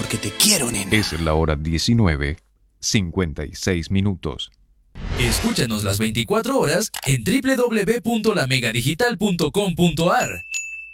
porque te quiero, nena. Es la hora 19:56. Escúchanos las 24 horas en www.lamegadigital.com.ar.